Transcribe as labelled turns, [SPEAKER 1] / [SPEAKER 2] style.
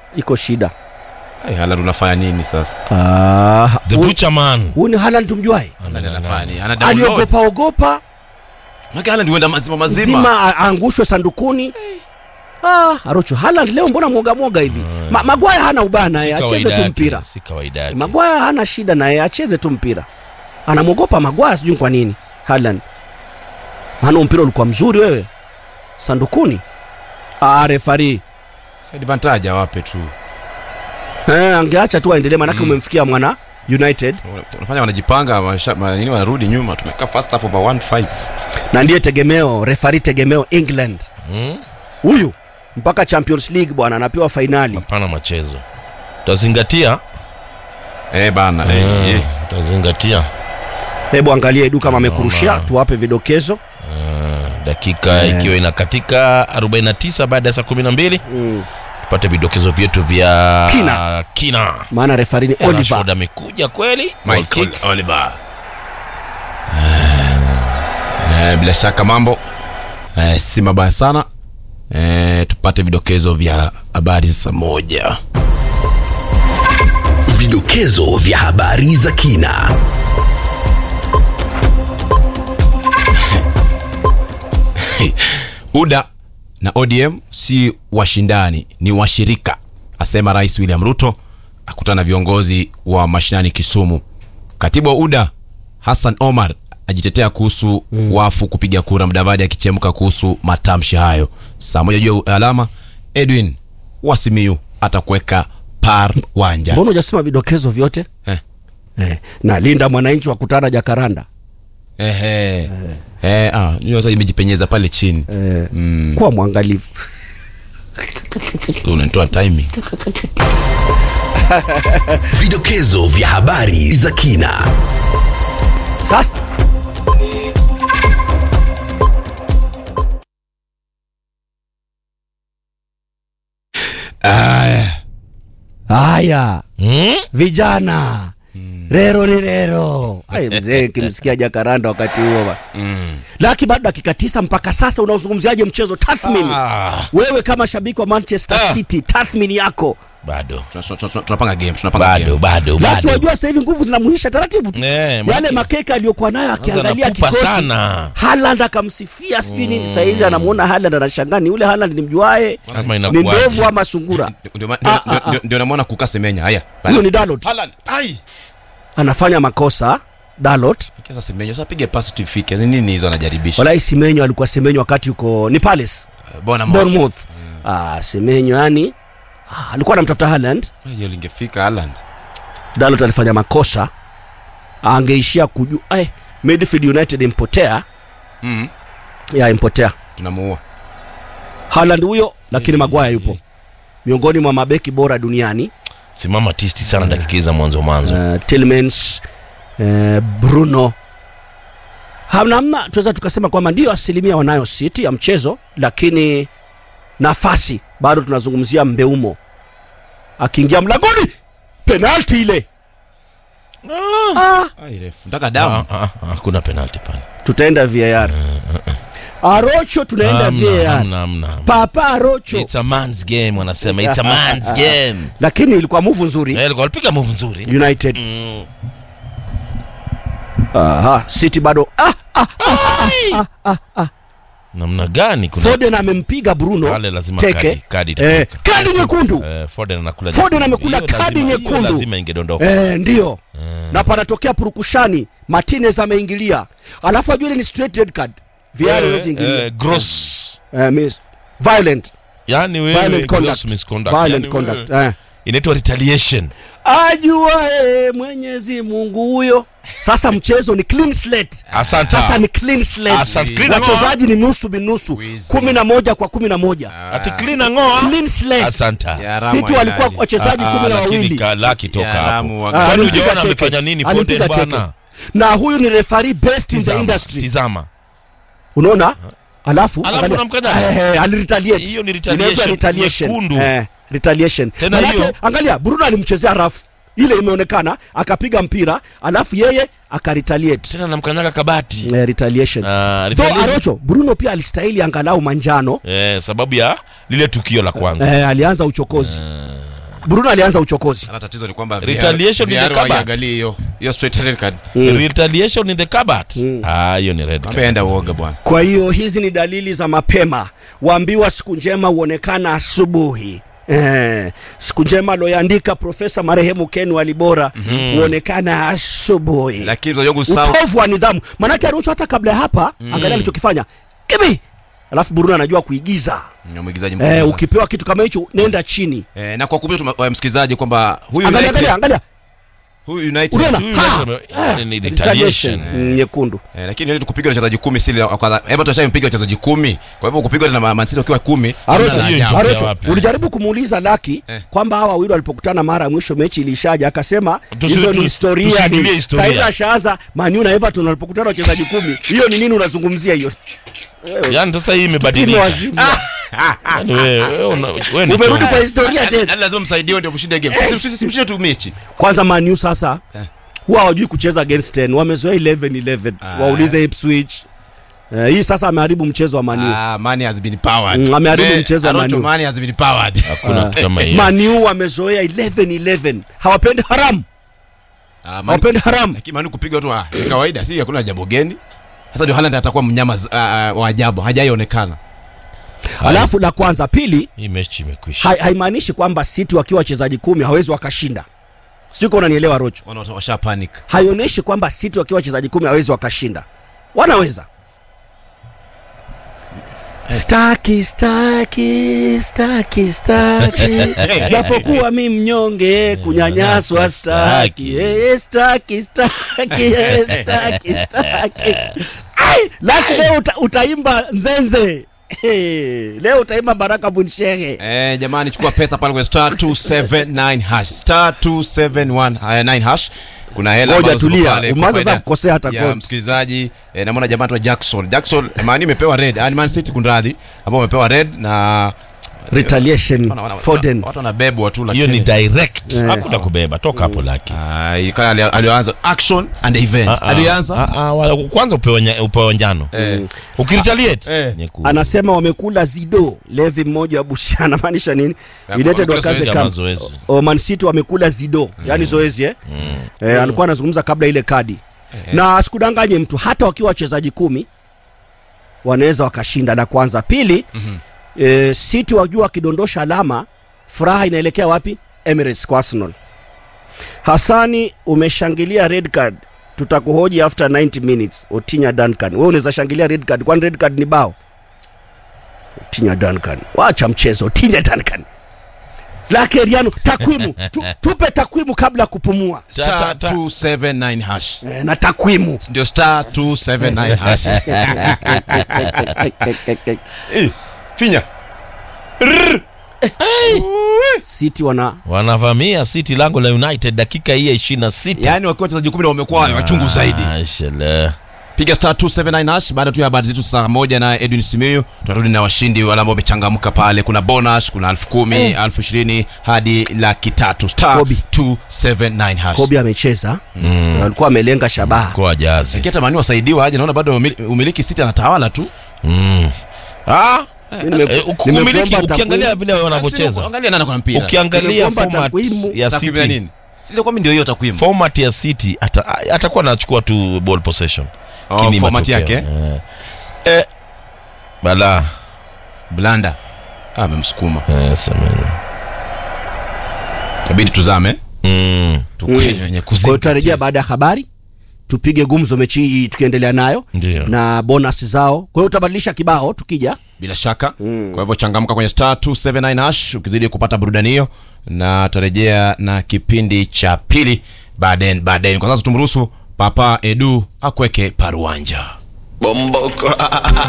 [SPEAKER 1] iko shida.
[SPEAKER 2] Haaland unafanya nini sasa?
[SPEAKER 3] The butcher man.
[SPEAKER 1] Huyu ni Haaland tumjuae.
[SPEAKER 2] Anafanya nini? Ana download.
[SPEAKER 1] Aliogopa.
[SPEAKER 2] Maka Haaland huenda mazima.
[SPEAKER 1] Zima aangushwe sandukuni. Arocho Haaland leo mbona mwoga hivi? Maguire hana ubana yeye, acheze tu mpira.
[SPEAKER 3] Si kawaida yake.
[SPEAKER 1] Maguire hana shida na yeye, acheze tu mpira. Anamuogopa Maguire sijui kwa nini. Haaland. Maana mpira ulikuwa mzuri wewe. Sandukuni. Referee.
[SPEAKER 2] Si advantage awape tu.
[SPEAKER 1] Angeacha tu aendelee maana umemfikia mwana United.
[SPEAKER 2] Unafanya wanajipanga nini wanarudi nyuma. Tumekaa first half over 1-5.
[SPEAKER 1] Na ndiye tegemeo, referee tegemeo England. Huyu mpaka Champions League bwana anapewa finali.
[SPEAKER 3] Hapana machezo. Tutazingatia.
[SPEAKER 2] Bana.
[SPEAKER 3] Tutazingatia.
[SPEAKER 1] Hebu angalia Edu kama amekurushia, tuwape vidokezo.
[SPEAKER 3] Dakika ikiwa inakatika 49 baada ya saa 12. Tupate vidokezo vyetu vya kina.
[SPEAKER 1] Maana referee ni Oliver.
[SPEAKER 3] Rashford amekuja kweli?
[SPEAKER 2] Michael Oliver. Bila shaka mambo si mabaya sana. Tupate vidokezo vya habari saa 1.
[SPEAKER 4] Vidokezo vya habari za kina.
[SPEAKER 2] UDA na ODM si washindani, ni washirika, asema Rais William Ruto akutana viongozi wa mashinani Kisumu. Katibu wa UDA Hassan Omar ajitetea kuhusu wafu kupiga kura, Mudavadi akichemka kuhusu matamshi hayo. Saa 1 juu alama Edwin Wasimiyu atakuweka par wanja.
[SPEAKER 1] Mbona hujasema vidokezo vyote? Na Linda Mwananchi wakutana Jakaranda.
[SPEAKER 2] Sasa imejipenyeza pale chini.
[SPEAKER 1] Kwa mwangalifu.
[SPEAKER 2] Unatoa timing.
[SPEAKER 4] Vidokezo vya habari za kina.
[SPEAKER 1] Sasa haya vijana rero ni rero. Mzee kimsikia Jakaranda wakati huo Laki bado dakika 9 mpaka sasa unaozungumziaje mchezo tathmini? Wewe kama shabiki wa Manchester City tathmini yako?
[SPEAKER 3] Bado
[SPEAKER 2] tunapanga game,
[SPEAKER 3] bado.
[SPEAKER 1] Laki unajua sasa hivi nguvu zinamuhisha taratibu tu. Yale makeka aliyokuwa nayo akiangalia kikosi. Haaland akamsifia sijui nini, sasa hizi anamuona Haaland anashangaa, ni yule Haaland nimjuae ni ndovu ama sungura.
[SPEAKER 2] Ndio namuona kukaa Semenya. Haya.
[SPEAKER 1] Huyo ni Dalot.
[SPEAKER 2] Haaland.
[SPEAKER 1] Anafanya makosa Dalot.
[SPEAKER 2] Sasa Semenyo sasa piga pass to fike. Nini hizo anajaribisha?
[SPEAKER 1] Wala Semenyo alikuwa Semenyo wakati yuko ni Palace. Bournemouth. Semenyo yani alikuwa anamtafuta Haaland.
[SPEAKER 2] Yeye lingefika Haaland.
[SPEAKER 1] Dalot alifanya makosa. Angeishia kujua midfield United impotea. Impotea.
[SPEAKER 2] Tunamuua.
[SPEAKER 1] Haaland huyo lakini Maguire yupo. Miongoni mwa mabeki bora duniani.
[SPEAKER 3] Simama tisti sana dakika za mwanzo.
[SPEAKER 1] Tielemans, Bruno. Hamna tuweza tukasema kwamba ndio asilimia wanayo City ya mchezo, lakini nafasi bado tunazungumzia Mbeumo akiingia mlangoni, penalty ile.
[SPEAKER 2] Nataka damu.
[SPEAKER 3] Kuna penalty pale.
[SPEAKER 1] Tutaenda VAR. Arocho tunaenda VAR. Papa Arocho.
[SPEAKER 3] It's a man's game wanasema. It's a man's game.
[SPEAKER 1] Lakini ilikuwa move nzuri.
[SPEAKER 3] Ilikuwa alipiga move nzuri.
[SPEAKER 1] United. City bado.
[SPEAKER 3] Namna gani kuna
[SPEAKER 1] Foden amempiga Bruno.
[SPEAKER 3] Wale lazima kadi
[SPEAKER 1] nyekundu. Foden amekula kadi nyekundu.
[SPEAKER 3] Lazima ingedondoka.
[SPEAKER 1] Ndio. Na panatokea purukushani. Martinez ameingilia. Alafu ajue ni straight red card. VAR ingilia.
[SPEAKER 3] Gross.
[SPEAKER 1] Violent.
[SPEAKER 3] Yani wewe
[SPEAKER 1] violent conduct.
[SPEAKER 3] Inaitwa retaliation.
[SPEAKER 1] Ajuae Mwenyezi Mungu huyo. Sasa mchezo ni clean slate.
[SPEAKER 3] Asante.
[SPEAKER 1] Sasa ni clean slate. Wachezaji ni nusu binusu. 11 kwa 11.
[SPEAKER 3] Ati clean ngoa.
[SPEAKER 1] Clean slate.
[SPEAKER 3] Asante.
[SPEAKER 1] Sisi walikuwa wachezaji 12.
[SPEAKER 3] Laki toka hapo. Kwani unaona amefanya nini Foden bwana?
[SPEAKER 1] Na huyu ni referee best in the industry.
[SPEAKER 3] Tizama.
[SPEAKER 1] Unaona? Alafu
[SPEAKER 3] aliretaliate. Hiyo ni retaliation.
[SPEAKER 1] Retaliation. Angalia Bruno alimchezea rafu. Ile imeonekana akapiga mpira alafu yeye akaretaliate.
[SPEAKER 3] Tena namkanyaga kabati.
[SPEAKER 1] Retaliation. Arocho Bruno pia alistahili angalau manjano.
[SPEAKER 3] Sababu ya lile tukio la kwanza.
[SPEAKER 1] Alianza uchokozi. Bruno alianza uchokozi.
[SPEAKER 2] Ana tatizo ni kwamba
[SPEAKER 3] Retaliation in the cupboard.
[SPEAKER 2] Angalia hiyo straight red card.
[SPEAKER 3] Retaliation in the cupboard. Hiyo ni red card.
[SPEAKER 2] Ameenda uoga bwana.
[SPEAKER 1] Kwa hiyo hizi ni dalili za mapema. Waambiwa siku njema huonekana asubuhi. Siku njema aloandika Profesa marehemu Ken Walibora huonekana asubuhi.
[SPEAKER 2] Lakini mzajongu sawa.
[SPEAKER 1] Utovu wa nidhamu. Manake Arocho hata kabla ya hapa angalia alichokifanya. Kibi. Alafu Bruno anajua kuigiza.
[SPEAKER 2] Ni mwigizaji mkubwa.
[SPEAKER 1] Ukipewa kitu kama hicho nenda chini.
[SPEAKER 2] Na kwa kumbusha msikilizaji kwamba huyu
[SPEAKER 1] Angalia.
[SPEAKER 2] Huyu United
[SPEAKER 3] ni retaliation.
[SPEAKER 1] Nyekundu.
[SPEAKER 2] Lakini ile kupiga wachezaji 10 sili kwanza. Hebu tutashampiga wachezaji 10. Kwa hivyo kupigwa na Man City wakiwa 10.
[SPEAKER 1] Arocho, ulijaribu kumuuliza Lucky kwamba hawa wawili walipokutana mara ya mwisho mechi ilishaje, akasema hizo ni historia. Sasa ashaanza Man U na Everton walipokutana wachezaji 10. Hiyo ni nini unazungumzia hiyo?
[SPEAKER 3] Yaani sasa hii imebadilika. Yaani wewe
[SPEAKER 1] umerudi kwa historia tena.
[SPEAKER 2] Lazima msaidie ndio mshinde game. Simshinde tu mechi.
[SPEAKER 1] Kwanza Man U sasa huwa hawajui kucheza against 10. Wamezoea 11. Waulize Ipswich. Hii sasa ameharibu mchezo wa Man U.
[SPEAKER 2] Man has been powered.
[SPEAKER 1] Ameharibu mchezo wa Man U.
[SPEAKER 2] Man has been powered.
[SPEAKER 3] Hakuna kitu kama hiyo.
[SPEAKER 1] Man U wamezoea 11. Hawapendi haram. Hawapendi haram.
[SPEAKER 2] Lakini Man U kupiga watu kawaida, si hakuna jambo geni. Sasa ndio Haaland atakuwa mnyama wa ajabu, hajaionekana.
[SPEAKER 1] Alafu la kwanza, pili,
[SPEAKER 3] hii mechi imekwisha.
[SPEAKER 1] Haimaanishi kwamba City wakiwa wachezaji 10 hawezi wakashinda. Sio kama unanielewa Rocho.
[SPEAKER 2] Washa panic.
[SPEAKER 1] Haionyeshi kwamba City wakiwa wachezaji 10 hawezi wakashinda. Wanaweza. Staki. Japokuwa mimi mnyonge kunyanyaswa staki. Staki. Ai, Lucky leo utaimba nzenze. Leo utaimba Baraka Bunshehe.
[SPEAKER 2] Jamani chukua pesa pale kwa star 279 hash. Star 279 hash. Kuna hela
[SPEAKER 1] ambazo tulia. Umeanza sasa kukosea hata
[SPEAKER 2] kwa msikilizaji. Namuona jamaa tu Jackson Man imepewa red. Man City kunradhi ambao wamepewa red na
[SPEAKER 1] retaliation Foden.
[SPEAKER 2] Watu wanabebwa tu, lakini
[SPEAKER 3] hiyo ni direct. Hakuna kubeba, toka hapo Lucky.
[SPEAKER 2] Alianza action and event. Alianza
[SPEAKER 3] kwanza upewe njano. Ukiretaliate nyekundu.
[SPEAKER 1] Anasema wamekula zido. Levi mmoja wa Bushana maanisha nini? United wakaze kama Man City wamekula zido. Yaani zoezi alikuwa anazungumza kabla ile kadi. Na asikudanganye mtu, hata wakiwa wachezaji 10 wanaweza wakashinda. La kwanza, pili, City wajua kidondosha alama, furaha inaelekea wapi? Emirates kwa Arsenal. Hassani, umeshangilia red card, tutakuhoji after 90 minutes. Otinya Duncan, wewe unaweza shangilia red card, kwani red card ni bao? Otinya Duncan, waacha mchezo. Otinya Duncan. Lakeriano, takwimu. Tupe takwimu kabla kupumua.
[SPEAKER 2] Star 279 hash.
[SPEAKER 1] Na takwimu
[SPEAKER 2] ndio star 279 hash. Finya.
[SPEAKER 1] City
[SPEAKER 3] wanavamia City lango la United dakika hii ya 26.
[SPEAKER 2] Yaani wakiwa wachezaji 10 wamekuwa wachungu zaidi.
[SPEAKER 3] Inshallah.
[SPEAKER 2] Piga star 279 hash. Baada tu ya habari zetu saa 1 na Edwin Simiyu, tutarudi na washindi wale ambao wamechangamka pale. Kuna bonus, kuna 10,000, 20,000 hadi 300,000. Star 279 hash.
[SPEAKER 1] Kobe amecheza. Alikuwa amelenga shabaha.
[SPEAKER 3] Kwa jazi.
[SPEAKER 2] Nikita Manu wasaidiwa aje, naona bado umiliki City anatawala tu.
[SPEAKER 3] Ukiangalia vile wanavyocheza,
[SPEAKER 2] angalia nani kwa mpira.
[SPEAKER 3] Ukiangalia format ya City
[SPEAKER 2] nini? Sisi kwa mimi ndio hiyo takwimu.
[SPEAKER 3] Format ya City atakuwa anachukua tu ball possession.
[SPEAKER 2] Format yake. Blanda. Amemsukuma.
[SPEAKER 3] Sameni.
[SPEAKER 2] Kabidi tuzame. Tukwenye
[SPEAKER 1] kuzidi. Kwa tutarejea baada ya habari. Tupige gumzo mechi hii tukiendelea nayo.
[SPEAKER 3] Ndiyo.
[SPEAKER 1] Na bonus zao. Kwa hiyo utabadilisha kibao tukija.
[SPEAKER 2] Bila shaka. Kwa hivyo changamka kwenye star 279 hash ukizidi kupata burudani hiyo, na tarejea na kipindi cha pili baadaye. Kwa sasa tumruhusu Papa Edu akweke paruanja. Bomboko.